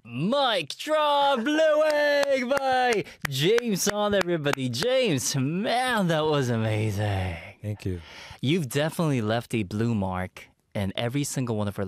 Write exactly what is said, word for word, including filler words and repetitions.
Mic drop, Louie by James on everybody. James, man, that was amazing. Thank you. You've definitely left a blue mark in every single one of our